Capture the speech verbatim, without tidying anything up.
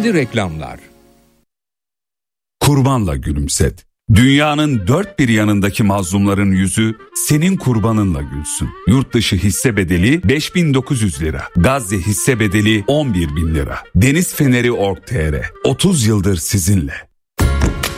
Şimdi reklamlar. Kurbanla gülümset. Dünyanın dört bir yanındaki mazlumların yüzü senin kurbanınla gülsün. Yurt dışı hisse bedeli beş bin dokuz yüz lira. Gazze hisse bedeli on bir bin lira. Deniz Feneri nokta org nokta tr otuz yıldır sizinle.